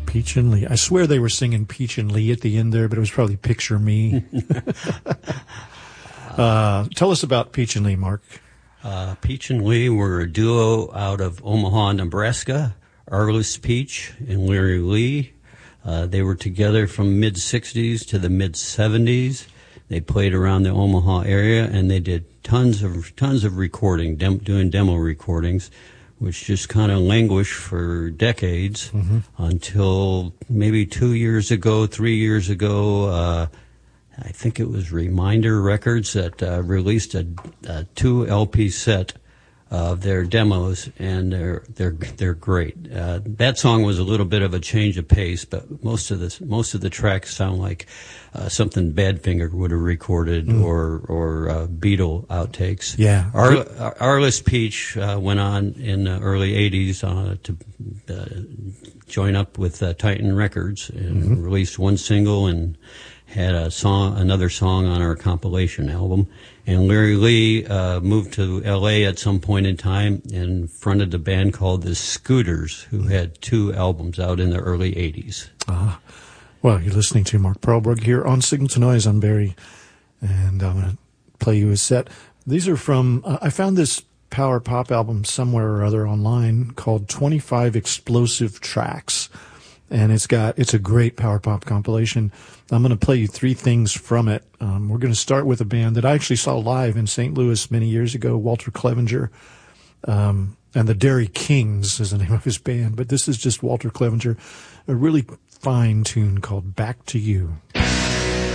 Peach and Lee. I swear they were singing Peach and Lee at the end there, but it was probably Picture Me. Tell us about Peach and Lee, Mark. Peach and Lee were a duo out of Omaha, Nebraska. Arliss Peach and Larry Lee. They were together from mid-'60s to the mid-'70s. They played around the Omaha area, and they did tons of recording, doing demo recordings, which just kind of languished for decades until maybe 3 years ago, I think it was Reminder Records that released a 2 LP set of their demos, and they're great. That song was a little bit of a change of pace, but most of the tracks sound like something Badfinger would have recorded or Beatle outtakes. Yeah. Arliss Peach went on in the early '80s to join up with Titan Records and released one single and had another song on our compilation album. And Larry Lee moved to L.A. at some point in time and fronted a band called the Scooters, who had 2 albums out in the early '80s. Well, you're listening to Mark Perlberg here on Signal to Noise. I'm Barry, and I'm going to play you a set. These are from, I found this power pop album somewhere or other online called 25 Explosive Tracks. And it's a great power pop compilation. I'm going to play you 3 things from it. We're going to start with a band that I actually saw live in St. Louis many years ago, Walter Clevenger. And the Derry Kings is the name of his band. But this is just Walter Clevenger, a really fine tune called Back to You.